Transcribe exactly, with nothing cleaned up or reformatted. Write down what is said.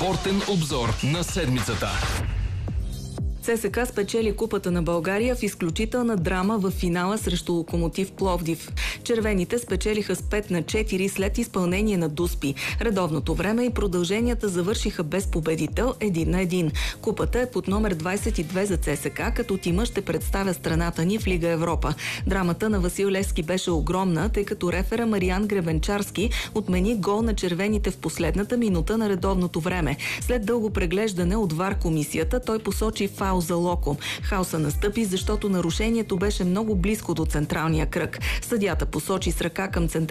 Спортен обзор на седмицата. ЦСКА спечели Купата на България в изключителна драма в финала срещу Локомотив Пловдив. Червените спечелиха с пет на четири след изпълнение на дуспи. Редовното време и продълженията завършиха без победител един на един. Купата е под номер двадесет и две за ЦСКА, като тима ще представя страната ни в Лига Европа. Драмата на Васил Левски беше огромна, тъй като рефера Мариан Гребенчарски отмени гол на червените в последната минута на редовното време. След дълго преглеждане от ВАР комисията, той посочи фаул за Локо. Хаоса настъпи, защото нарушението беше много близко до централния кръг. Съдията посочи с ръка към централния